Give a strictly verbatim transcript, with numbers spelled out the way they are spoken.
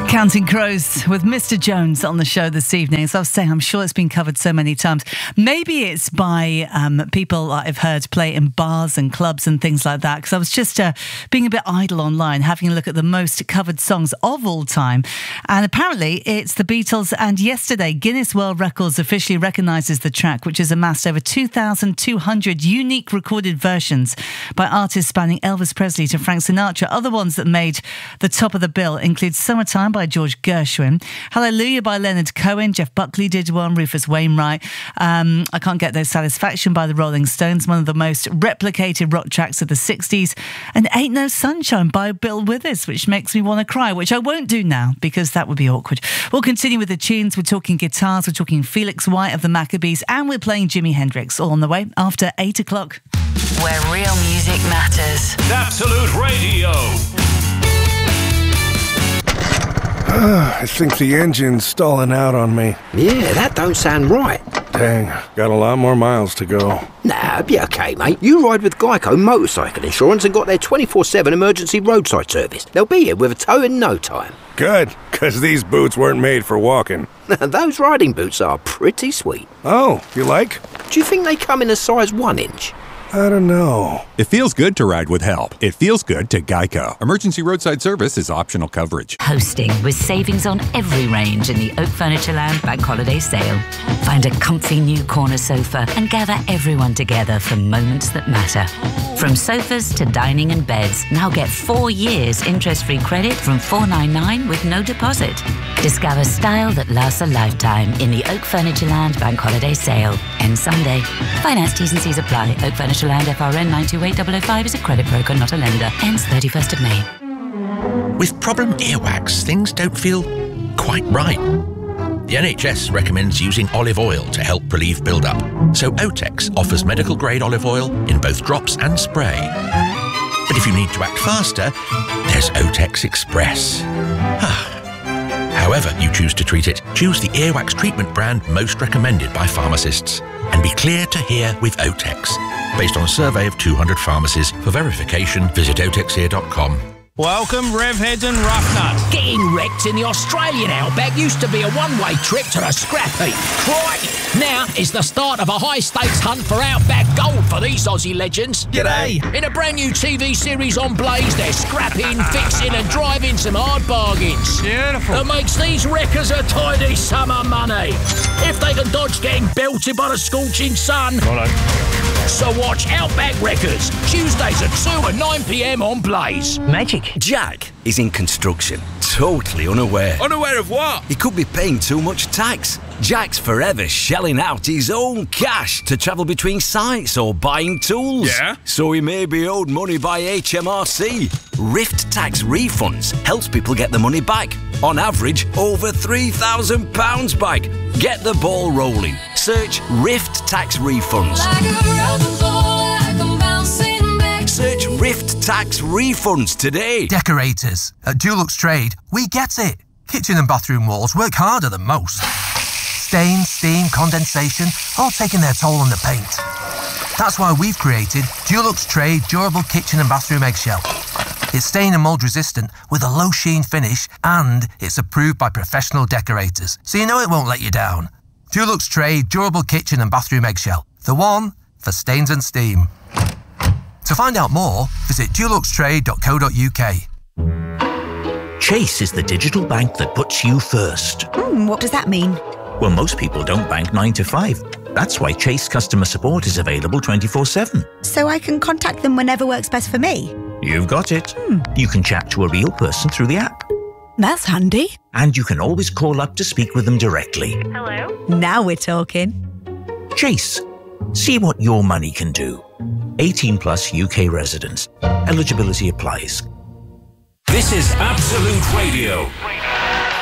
Counting Crows with Mister Jones on the show this evening. As I was saying, I'm sure it's been covered so many times. Maybe it's by um, people I've heard play in bars and clubs and things like that, because I was just uh, being a bit idle online, having a look at the most covered songs of all time. And apparently it's the Beatles, and yesterday Guinness World Records officially recognises the track, which has amassed over two thousand two hundred unique recorded versions by artists spanning Elvis Presley to Frank Sinatra. Other ones that made the top of the bill include Summertime by George Gershwin, Hallelujah by Leonard Cohen, Jeff Buckley did one, Rufus Wainwright, um, I Can't Get No Satisfaction by the Rolling Stones, one of the most replicated rock tracks of the sixties, and Ain't No Sunshine by Bill Withers, which makes me want to cry, which I won't do now because that would be awkward. We'll continue with the tunes. We're talking guitars, we're talking Felix White of the Maccabees, and we're playing Jimi Hendrix, all on the way after eight o'clock. Where real music matters. Absolute Radio. I think the engine's stalling out on me. Yeah, that don't sound right. Dang, got a lot more miles to go. Nah, be okay, mate. You ride with Geico Motorcycle Insurance and got their twenty-four seven emergency roadside service. They'll be here with a tow in no time. Good, because these boots weren't made for walking. Those riding boots are pretty sweet. Oh, you like? Do you think they come in a size one inch? I don't know. It feels good to ride with help. It feels good to Geico. Emergency roadside service is optional coverage. Hosting with savings on every range in the Oak Furniture Land Bank Holiday Sale. Find a comfy new corner sofa and gather everyone together for moments that matter. From sofas to dining and beds, now get four years interest-free credit from four ninety-nine with no deposit. Discover style that lasts a lifetime in the Oak Furniture Land Bank Holiday Sale. Ends Sunday. Finance T's and C's apply. Oak Furniture Land F R N nine two eight zero zero five is a credit broker, not a lender. Ends thirty-first of May. With problem earwax, things don't feel quite right. The N H S recommends using olive oil to help relieve build-up. So Otex offers medical-grade olive oil in both drops and spray. But if you need to act faster, there's Otex Express. However you choose to treat it, choose the earwax treatment brand most recommended by pharmacists. And be clear to hear with Otex. Based on a survey of two hundred pharmacies. For verification, visit otex ear dot com. Welcome, Revheads and Roughnut. Getting wrecked in the Australian outback used to be a one-way trip to the scrap heap. Crikey! Now is the start of a high-stakes hunt for outback gold for these Aussie legends. G'day! In a brand new T V series on Blaze, they're scrapping, fixing and driving some hard bargains. Beautiful. That makes these wreckers a tidy sum of money. If they can dodge getting belted by the scorching sun. Righto. So watch Outback Records, Tuesdays at two and nine p m on Blaze. Magic. Jack is in construction, totally unaware. Unaware of what? He could be paying too much tax. Jack's forever shelling out his own cash to travel between sites or buying tools. Yeah? So he may be owed money by H M R C. Rift Tax Refunds helps people get the money back. On average, over three thousand pounds back. Get the ball rolling. Search Rift Tax Refunds. Search Rift Tax Refunds today. Decorators. At Dulux Trade, we get it. Kitchen and bathroom walls work harder than most. Stain, steam, condensation, all taking their toll on the paint. That's why we've created Dulux Trade Durable Kitchen and Bathroom Eggshell. It's stain and mould resistant with a low sheen finish, and it's approved by professional decorators, so you know it won't let you down. Dulux Trade Durable Kitchen and Bathroom Eggshell. The one for stains and steam. To find out more, visit dulux trade dot co dot u k. Chase is the digital bank that puts you first. Mm, what does that mean? Well, most people don't bank nine to five. That's why Chase customer support is available twenty-four seven. So I can contact them whenever works best for me? You've got it. Hmm. You can chat to a real person through the app. That's handy. And you can always call up to speak with them directly. Hello? Now we're talking. Chase. See what your money can do. eighteen plus U K residents. Eligibility applies. This is Absolute Radio.